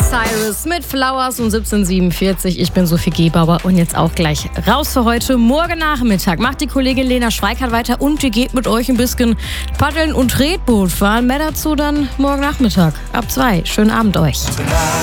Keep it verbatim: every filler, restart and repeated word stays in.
Cyrus mit Flowers um siebzehn Uhr siebenundvierzig. Ich bin Sophie Gebauer und jetzt auch gleich raus für heute. Morgen Nachmittag macht die Kollegin Lena Schweikart weiter und die geht mit euch ein bisschen paddeln und Tretboot fahren. Mehr dazu dann morgen Nachmittag ab zwei. Schönen Abend euch.